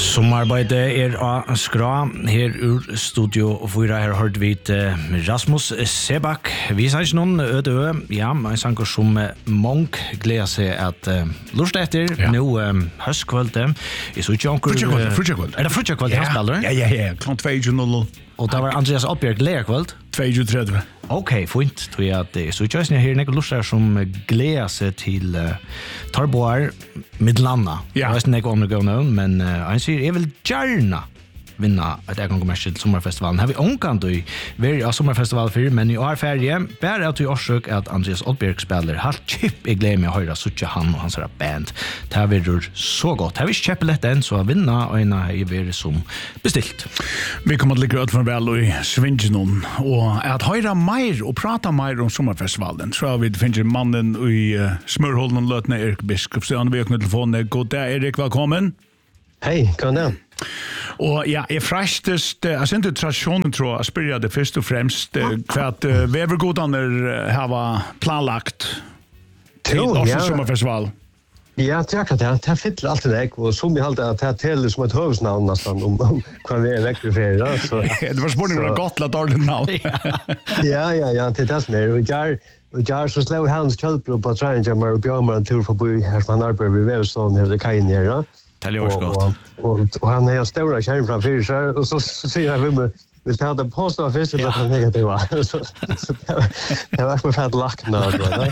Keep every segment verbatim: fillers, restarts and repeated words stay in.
Sommarbeide er av skra her ur studio fyra her hørt vi Rasmus Sebak. Vi sa ikke noen øde ø, ja, en sanger som Monk gleder seg at uh, lurt etter, ja. Nå um, høstkvölde. Jeg så ikke onker... Frutjakvölde, frutjakvölde. Er det frutjakvölde han spiller? Ja, ja, ja, klart tjueto noll. Og da var Andreas Oppbjørk leierkvöld? tjueto tretti. Ok, fint, tror jeg at det er så ikke jeg her nekker lurt her som gleder seg til uh, Tarboar Midlanda. Ja. Jeg vet ikke om det går nå, men uh, han sier jeg vil gjerne vinna at jeg kan komme til sommerfestivalen. Her vi omkant du være av sommerfestival før, men i år ferie, bare at du årsøk at Andreas Oddbjørk spiller halvt kjipp i glede med å høre suttje han og hans band. Det har vært så godt. Her vi kjøper lett en, så vinna og en har vært som bestilt. Vi kommer til å ligge ut for vel i Svingenon, og at høre mer og prate mer om sommerfestivalen, så har vi finner mannen i uh, Smørholden og Løtene Erik Biskop. Så han vil åkne telefonen. God dag, Erik, velkommen. Hei, kan det? Og ja, jeg frestest, jeg synes ikke tradisjonen tror jeg, spør jeg det først og fremst, hva at uh, vevergodene har planlagt til Norsk ja. Sommerfestival. Ja, det er akkurat det. Det er fitt alltid jeg, og som vi halte at det er til som et høvesnavn nesten, om, om hva vi er vekkere ferie. Så, det var spørsmålet om godt lagt ordentlig navn. ja, ja, ja, det er det som er. Og jeg Og jeg så slår hans kjølpro på trening til meg og bjørmer en tur forbi her som han arbeider ved Vevstånd her i kajen her. Ja. Det er også godt. Og, og, og han er stora kjern fra Fyrsjær, og så, så sier jeg ved meg, hvis jeg hadde påstått først, så var det negativ. Så, så det var, det var ikke fælt lagt nå.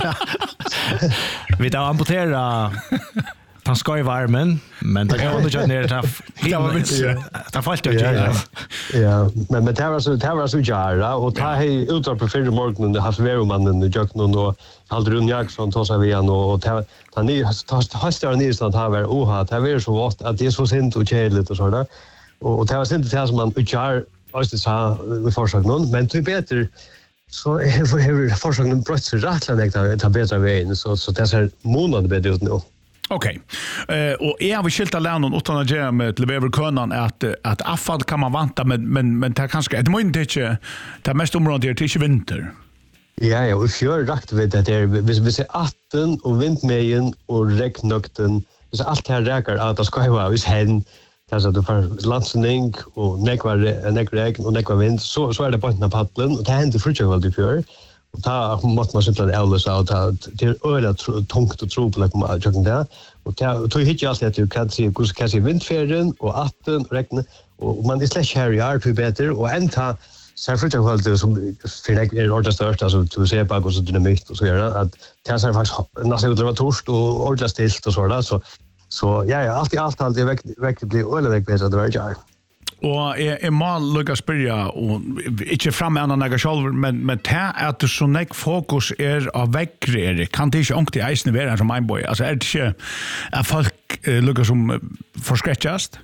Vi tar amputera han ska i varmen, men det kan du känna ner det det falt ju ja. Ja, men men det var så det var så jära och ta hej ut på förra morgonen det har varit mannen i jök någon då hade Rune Jackson tog sig igen och ta ta ni hastar ni så att ha var oha det var så vart att det är så sent och kärligt och så där och det var sent det som man utgör alltså så vi försöker någon men typ bättre så har försökt brott så rättligt att ta bättre vägen så så det är månader bättre ut nu. Okej. Okay. Uh, och är vi skilta lärnon utan att göra med till Leverkusen att att affall kan man vanta men men men det kanske det måste inte det mest området är till vinter. Ja, ja, och fjör rakt vet att det är vi vi ser atten och vindmejen och regnökten så allt här räcker att det ska vara vis hen alltså du får landsning och nekvar nekregn och nekvar vind så så är det på den paddeln och det händer för jag väl fjör. Och ta måste man sitta alldeles out det är öra tungt och tro på att man jag där och ta tog hit jag alltid att du kan se hur ska se vindfärden och atten regn och man är slash Harry är för bättre och ända så för jag väl det som för dig är ordet störst alltså du ser på hur så dynamikt och så gör att det är faktiskt nästan det var torst och ordet stilt och så där så så ja ja allt i allt allt det väck blir öle väck bättre det var jag. Og jeg, jeg må lukke å spørre, og ikke frem med annen jeg selv, men, men det at det sånn ikke fokus er av vekkere, Erik, kan det ikke ångte i eisene være som en boy? Altså er det ikke at folk uh, lukker som uh, forskrettjast?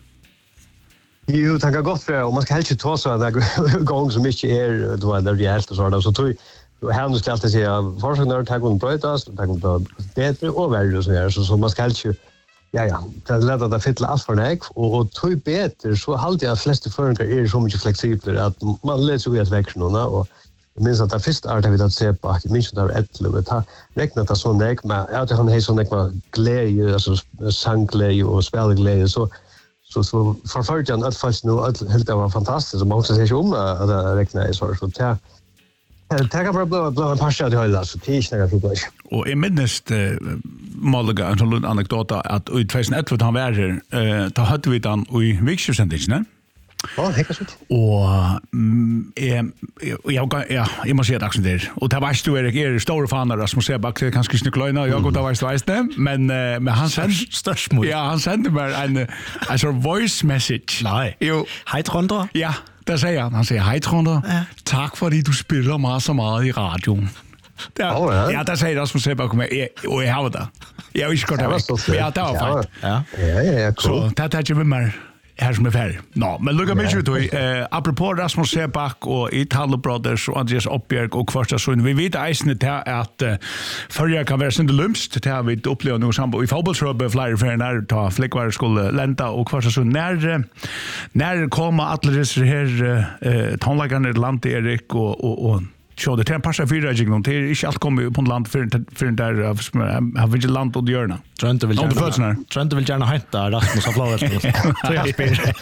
Jo, det kan godt være, og man skal helst ikke ta så en gang som ikke er, du vet, det er reelt og sånn, så tror jeg, her nu skal alltid si at forskjellene er takk om brøytas, takk om bedre og verre og sånn, så, så man skal helst ikke ja, ja, det er lett at det fyller alt for deg, og, og tog bedre, så halte jeg at fleste føringer er så mye fleksibler, at man leser jo i et vekk noen, og jeg minns at det første er det vi tatt se på, jeg minns at det var et løp, jeg regnet det sånn deg, men jeg hadde han hei sånn deg med glede, altså sangglede og spilleglede, så, så, så forfølte jeg at faktisk nå, helt det var fantastisk, og man også ser ikke om at det regnet i så, så det det kan bare bli en parse av det hele, så det er ikke noe for Og jeg minnes uh, målega en sånn anekdota at i tjueelva han var her, uh, da hadde vi den i Vikskjøsendingen. Ja, helt klart. Og um, jeg, jeg, ja, jeg må si at akkurat der. Og det veist du, Erik, er store faner, Rasmus Sebak, det er kanskje ikke løgna, jeg går til veist du veist det, men, uh, men han sendte ja, han sendte meg en, en sånn voice message. Nei. Jo. Hei, Trondra. Ja, der sier han. Han sier, hei, Trondra. Ja. Takk fordi du spiller meg så meget i radioen. Der, oh, ja. Ja, der sier Rasmus Sebak, og jeg har det. Jeg har ikke godt det vekk. Ja, det var feil. Ja, ja, ja, cool. Så det er ikke med meg her som er ferdig. Nå, men lukka mye ut. Uh, apropos Rasmus Sebak og Italo Brothers og Andreas Oppbjørk og Kvartasund, vi vet eisende til at uh, førje kan være sinde lumst, til at vi opplever noe sammen. I fotballsrøbe flere fyrir nær ta flikkvare skulle lenda og Kvartasund. Nær, nær koma alle disse her uh, tonleggerne i landet, Erik, og, og, og Så det är en passa fyra jag det är inte allt kommer på land för för den där har vi inte land och görna. Trent vill gärna. Trent vill gärna hämta Rasmus av Flowers. Så jag spelar.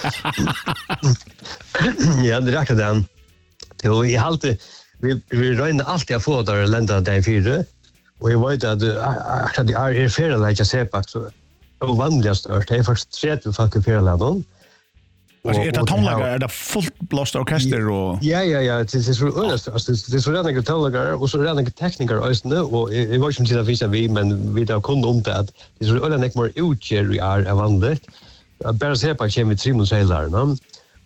Ja, det räcker den. Till i halt vi vi räknar alltid att få där lända där fyra. Och jag vet att att det är fair like jag säger på så och vanligast är det faktiskt tre till fucking fair landon. Alltså är det tonlager är det fullt blåst orkester och ja ja ja det är så örast alltså det är så redan att tonlager och så redan att tekniker alltså nu och jag var ju inte visa vi men vi då kunde om det det är så öland mer utcher är av vanligt bara se på kemi trimon sälar va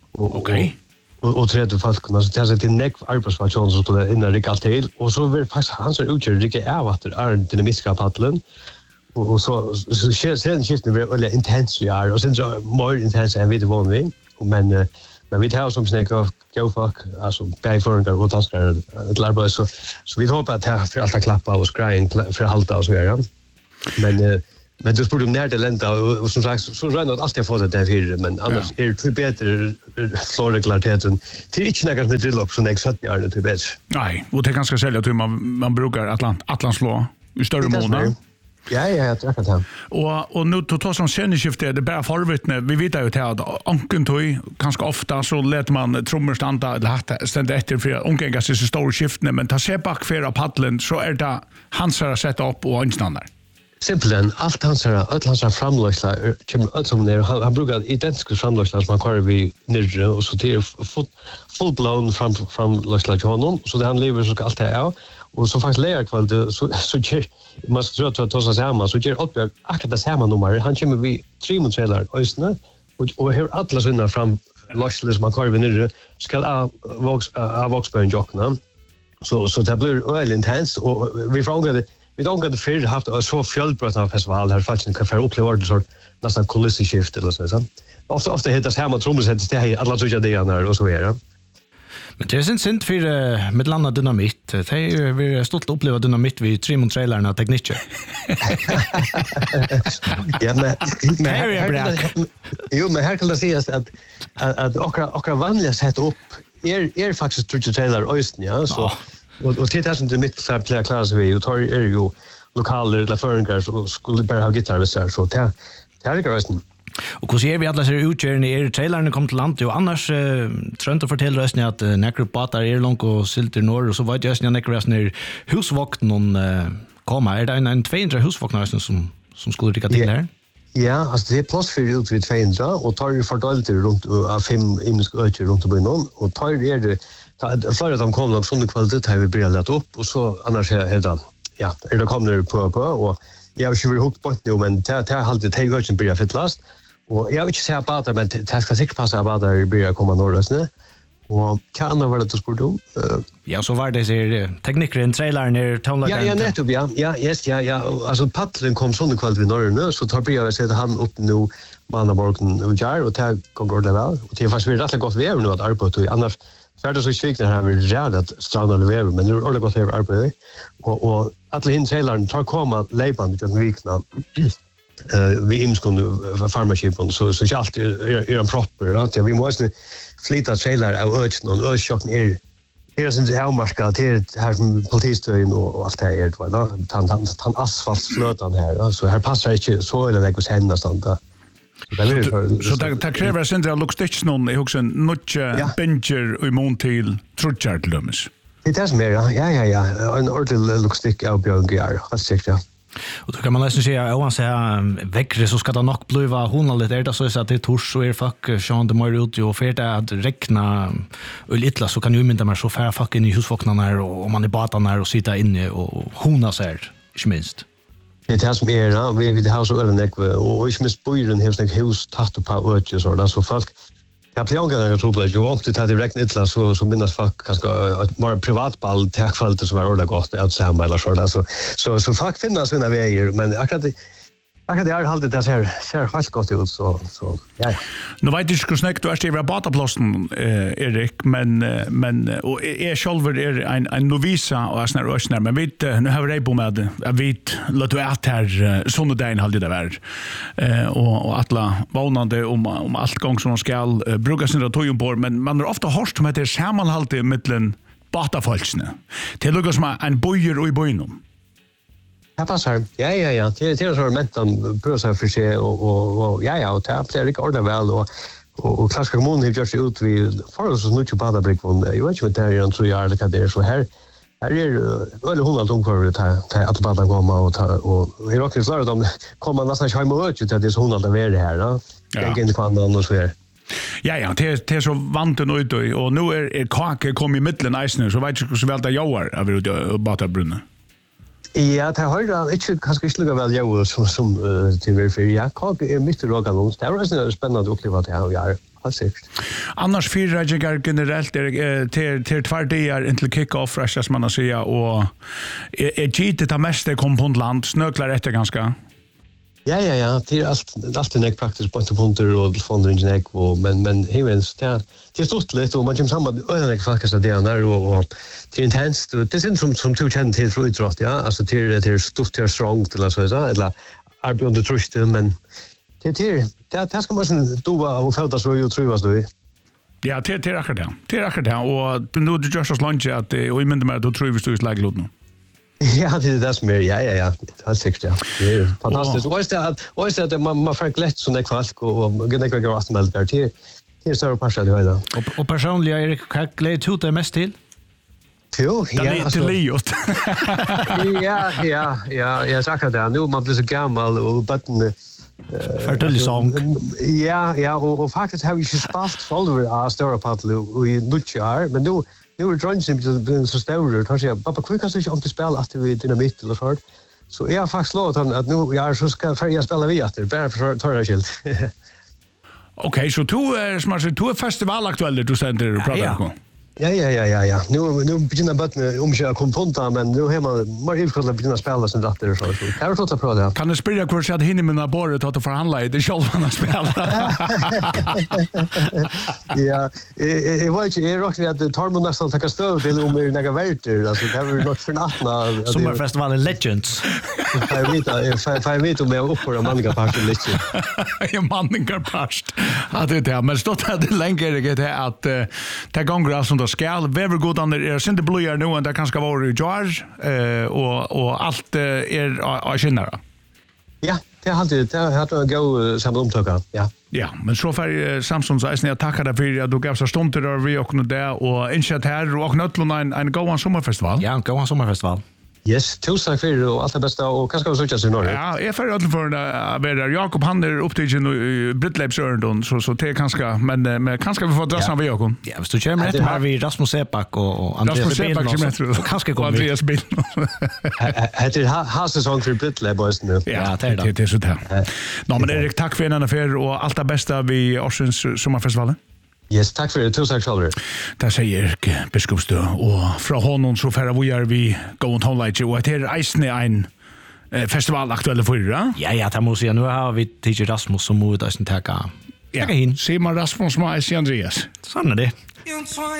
okej och och tre till folk alltså det är till neck arbetsfunktion så det innan det allt till och så vill faktiskt han så utcher det är vad det är dynamiska paddeln och så så sen skiftar vi väldigt intensivt är och sen så mer intensivt än vi det var vi men uh, men vi tar som snack of go fuck alltså bäg för en och taskar ett lärbar så så vi hoppas att det för allt klappa och skräin för halta och så vidare men uh, men det skulle när det lända och som sagt så rätt att alltid få det där för men annars är det bättre flora klarheten till inte något med drill upp så nästa år det är bättre nej och det är ganska sällan att man man brukar Atlant Atlanslå i större månader. Ja, ja, jag tror att han. Och och nu då tar som sceneskifte det bara förvittne. Vi vet ju att anken toy ganska ofta så lät man trummor standa eller hatta stända efter för onkenga sig så stora skiftne men ta sig back för paddeln så är det hans har sätta upp och anstandar. Simpelthen, allt hans har allt hans har framlösla kommer allt som när han brukar identiska framlösla som han kör vi nere och så till full full blown fram framlösla till honom så det han lever så ska allt det är och så faktiskt lägger kväll så så ger man ska tro att ta sig hemma så ger upp akkurat det samma nummer han kommer vi tre mot selar östna och och här alla såna fram lösla som man kör vi nere ska av vox av voxburn jockna så så det blir öl intens och vi frågar vi don't get the fear haft så fjällbrötna festival här faktiskt kan för uppleva så nästan kulisseskift eller så så ofta ofta heter det hemma trummis heter det här alla så jag det när och så vidare. Men det är sin synd för uh, med landa dynamit. Det är vi stolt uppleva dynamit vid Trimon trailerna tekniker. Ja men men här är jo men här kan det sägas att att och och vanliga sätt upp är är faktiskt Trimon trailer östen ja så och och det är som det mitt så här klara så vi tar är ju lokaler eller föreningar så skulle bara ha gitarr så så det det är östen. Och hur ser vi alla ser utgörn i er trailern kom till land och annars uh, trönt att fortälla oss att uh, nekropatar är långt och silter norr och så var det just när nekropatar husvakten någon uh, komma är det en, en tvåhundra husvaknar som som skulle rycka till här. Ja, alltså det är plats för ut vid tvåhundra och tar ju fördelt runt av fem inska öar runt om någon och tar är det för att de kommer från kvalitet har vi börjat upp och så annars är det ja, är det kommer på på och jag har ju varit hooked på det men det det har alltid tagit öchen börja fittlast och jag vill inte säga bara men det ska säkert passa bara där börja komma norrösne och kan det vara det sport om ja så var det så tekniker i trailern är tonlager ja ja nettopp ja ja yes ja ja alltså paddeln kom sån kvalitet vid norrösne så tar börja sätta han upp nu Mannaborgen och jar och det går det väl och det är faktiskt rätt gott väder nu att arbeta och annars så är det så svikt när vi räddat strandar väder men nu är det gott väder arbeta och och att hintrailern tar komma leipan till vikna eh vi imskon farmaskipen så så är allt är en proper att vi måste flytta trailer av öchen och öchocken är är sen det hemmarska till här som politistöjen och allt det här va då tant tant asfaltflötan här så här passar inte så eller det går sen nästan då så det det kräver sen det logistics någon i också nutcha bencher i montil trutchartlums. Det är mer ja ja ja en ordentlig logistik av Björn Gear har sagt ja. Och då kan man nästan säga om man säger väckre så ska det nog bliva hon lite är det så att det tors så är fuck Sean de Mario och för det att räkna och lite så kan ju mynda mer så fär fucking i husvaknarna och man är batarna och sitta inne och hona sig inte minst. Det är som är vi vi det har så eller och inte minst bojen har sån hus tatt på öch så där så folk jag planerar att tro att jag åkte till direkt Italy så så minnas folk kanske ett mer privatball tackfallet som var ordentligt gott att säga eller så där så så så folk finner såna vägar men akkurat akkurat det har hållit det här ser fast gott ut så så ja. Nu vet jag inte snäckt du är det bataplassen eh Erik men men och är själv är en en novisa och såna rösnar men vet nu har vi på med jag vet låt du att här såna dagen hade det var eh och och alla vanande om om allt gång som ska bruka sina tojumbor men man har ofta hört om att det är sammanhalt i mitten batafolksne. Det lukkar som en bojer og i bojennom. Ja, passar. Ja, ja, ja. Det är så mentan prövar sig för sig och och och ja, ja, och det är riktigt ordentligt väl och och och klassiska kommunen har gjort sig ut vid för oss nu till badabrick från jag vet inte vad det är så jag det kan det så här här är väl hundra domkör ta ta att bada komma och ta och i rocken så är de kommer nästan hem och ut att det är så hundra det är det här då. Jag inte kan någon och så här. Ja, ja, det är så vant och ut och nu är är kake kom i mitten isen så vet jag så väl det jobbar över ut badabrunna. Ja, det har jag inte kanske inte lika väl jag som som till varför jag kan är mitt råga någon. Det är så spännande att uppleva det här och jag har sett. Annars fyra jag generellt är till till tvärdigar inte kick-off fresh as man säger och är gitet det mesta kom på land snöklar efter ganska. Ja, ja, ja, det är allt allt en ek praktiskt på punkter och fondringen ek och men men hevens det det är stort lite och man kommer samman öden ek faktiskt det där och det är intensivt och det är inte som som två känner till för idrott ja alltså det det är stort det är strong till så så eller är under trust men det är det det ska man sen då och fälta så ju tror jag så ja det det är akkurat det det är akkurat det och nu du just lunch att och i minne med då tror vi står i slag låt nu. Ja, det är det som är, ja, ja, ja, det är säkert, ja. Det är fantastiskt. Och just det, och just det, man, man får lätt sån där kvalk och det är grått med det där. Det är större parser det höjda. Och, och personligen, Erik, vad gläder du dig mest till? Jo, ja, det är till liot. Ja, ja, ja, jag sagt det. Nu man blir så gammal och button Förtälj sång. Ja, ja, och, och faktiskt har vi ju spalt folder av större paddel och i nutjar, men nu nu är drönsen så stor och kanske pappa kvick kan sig om till spel att vi dynamit eller så. Så jag har faktiskt låt han att nu jag så ska för jag spela vi efter bara för tar det skilt. Okej, så du är smart du är festivalaktuell du sänder och pratar om. Ja, ja, ja, ja, ja. Nu nu börjar bara om jag kom punta men nu har man mer ifrån att börja spela sen dator så. Kan du ta prata det? Kan du spela hur så att hinner med bordet att förhandla i det själva spela. Ja, jag vet inte, jag råkade att tar man nästan ta stöd till om det några värter alltså det har vi något för nattna. Sommarfestivalen Legends. Jag vet inte, jag vet om jag uppför manliga parter lite. Ja, manliga parter. Ja, det där men stått det längre det att ta gånger som det ska very good on the synte blue nu och det kanske var i George eh och och allt är är skinnar. Ja, det har det det har att gå samma omtaka. Ja. Ja, men så för Samsung så är ni att tacka dig för att du gav så stunder där vi och där och insatt här och nötlon en en go on sommarfestival. Ja, go on sommarfestival. Yes, tusen för och allt det bästa och kanske vi söker sig norr. Ja, jag för att för att vara Jakob han är upptagen i Brittleipsörndon så så det kanske men men kanske vi får dra samman vi Jakob. Ja, så kör med det här vi Rasmus Sepak och Andreas Bill. Kanske kommer Andreas Bill. Det är ha säsong för Brittleipboys nu. Ja, det är det så där. Nå men Erik, tack för en affär och allt det bästa vi Årsens sommarfestivalen. Yes, tack för det. Tusen tack. Det säger Erik Biskopstø och från honom så färra vi är vi gå och hålla lite och det är isne en festival aktuell förra. Ja, ja, det måste jag nu har vi T J Rasmus som mot oss ta. Ja, Simon Rasmus och Andreas. Sån är det.